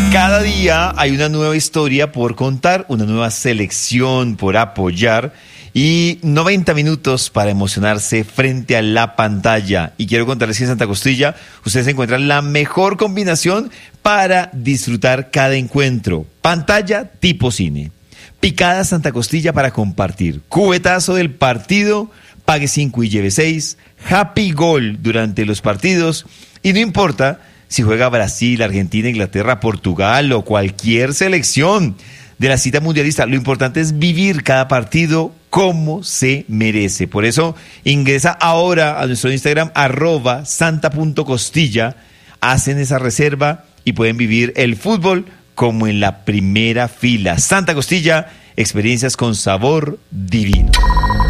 Cada día hay una nueva historia por contar, una nueva selección por apoyar y 90 minutos para emocionarse frente a la pantalla. Y quiero contarles que en Santa Costilla ustedes encuentran la mejor combinación para disfrutar cada encuentro. Pantalla tipo cine, picada Santa Costilla para compartir, cubetazo del partido, pague 5 y lleve 6, happy goal durante los partidos y no importa si juega Brasil, Argentina, Inglaterra, Portugal o cualquier selección de la cita mundialista. Lo importante es vivir cada partido como se merece. Por eso ingresa ahora a nuestro Instagram @santa.costilla, hacen esa reserva y pueden vivir el fútbol como en la primera fila. Santa Costilla, experiencias con sabor divino.